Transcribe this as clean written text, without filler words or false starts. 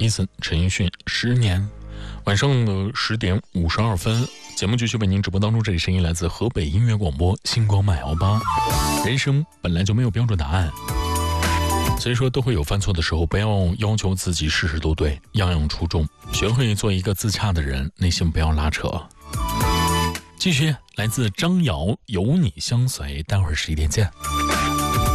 Eason 陈奕迅10年。晚上的10点52分，节目继续为您直播当中，这里声音来自河北音乐广播星光麦18。人生本来就没有标准答案，所以说都会有犯错的时候，不要要求自己事事都对，样样出众，学会做一个自洽的人，内心不要拉扯。继续来自张瑶，有你相随，待会儿11点见。